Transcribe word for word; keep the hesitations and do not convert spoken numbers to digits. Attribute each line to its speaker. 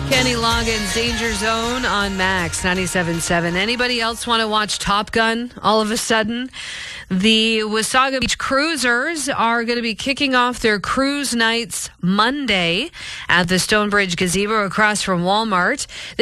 Speaker 1: Kenny Loggins, Danger Zone on Max ninety-seven point seven. Anybody else want to watch Top Gun all of a sudden? The Wasaga Beach Cruisers are going to be kicking off their cruise nights Monday at the Stonebridge Gazebo across from Walmart.